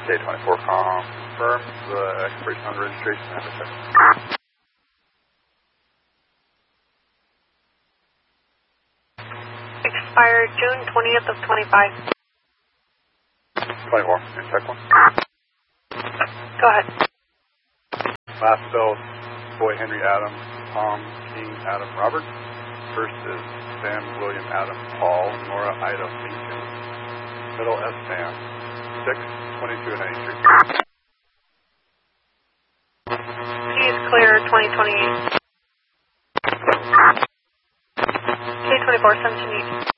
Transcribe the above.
K24 confirm the expiration on the registration. Have a check. Expired June 20th of 25. 24, and check one. Go ahead. Last bill, Boy Henry Adam, Tom King Adam Robert. First is Sam William Adam Paul, Nora Ida Lincoln. Middle S Sam, 6, 22 and 83. Please clear 2028. K24 17.